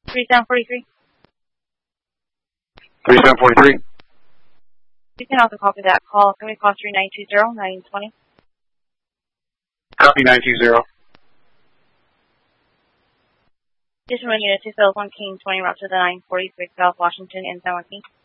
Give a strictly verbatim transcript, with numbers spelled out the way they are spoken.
thirty-seven forty-three. thirty-seven forty-three. You can also copy that call. Can we call three nine two zero nine two zero? Copy nine two zero. Additional unit two Phil one King twenty Route to the nine forty-six South Washington in San Joaquin.